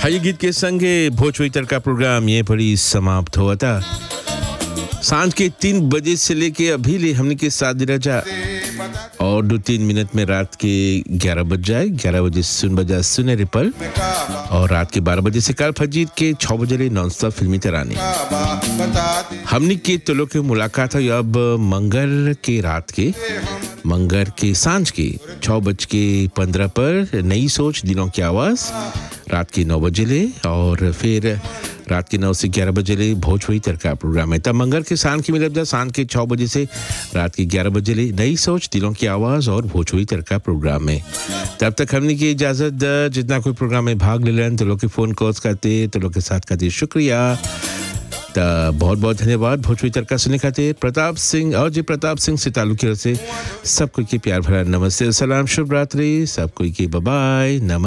हाई गीत के संगे भोजपुरी तड़का प्रोग्राम ये पड़ी समाप्त हुआ था। सांझ के 3 बजे से लेके अभी ले हमने के साथ रजा और 2-3 मिनट में रात के 11 बज जाए। 11 बजे सुन बजा सुने रिपल और रात के 12 बजे से कल फजीर के 6 बजे ले नॉन स्टॉप फिल्मी तराने हमने के तो लोग की मुलाकात है अब मंगर के रात के मंगर के सांझ के 6:15 पर नई सोच दिनों की आवाज़ रात के 9 बजे ले और फिर रात के 9 से 11 बजे ले भोजपुरी तड़का प्रोग्राम है। तब मंगर के सांझ की मिलब जा सांझ के 6 बजे से रात के 11 बजे ले नई सोच दिलों की आवाज़ और भोजपुरी तड़का प्रोग्राम में। तब तक हमने की इजाज़त जितना कोई प्रोग्राम में भाग ले लें तो लोग के फ़ोन कॉल्स करते तो लोग के साथ करते शुक्रिया। बहुत बहुत धन्यवाद भोजपुरी तड़का सुनने खातिर। प्रताप सिंह और जी प्रताप सिंह से ताल्लुक से सब कोई के प्यार भरा नमस्ते सलाम शुभ रात्रि सब कोई के बाय बाय नमस्ते।